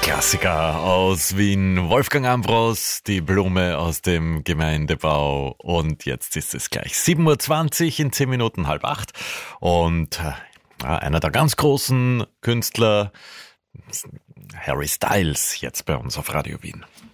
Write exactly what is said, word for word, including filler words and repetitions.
Klassiker aus Wien, Wolfgang Ambros, die Blume aus dem Gemeindebau. Und jetzt ist es gleich sieben Uhr zwanzig, in zehn Minuten halb acht. Und äh, einer der ganz großen Künstler, Harry Styles, jetzt bei uns auf Radio Wien.